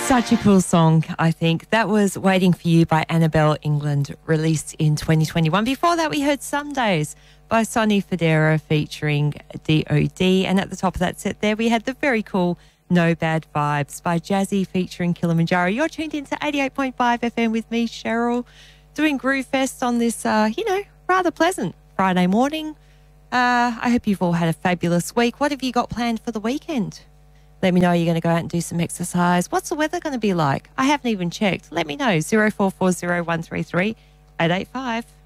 Such a cool song, I think. That was Waiting for You by Annabelle England, released in 2021. Before that, we heard Some Days by Sonny Fodera featuring D.O.D. And at the top of that set there, we had the very cool No Bad Vibes by Jazzy featuring Kilimanjaro. You're tuned into 88.5 FM with me, Cheryl, doing Groove Fest on this, rather pleasant Friday morning. I hope you've all had a fabulous week. What have you got planned for the weekend? Let me know you're going to go out and do some exercise. What's the weather going to be like? I haven't even checked. Let me know. 0440 133 885.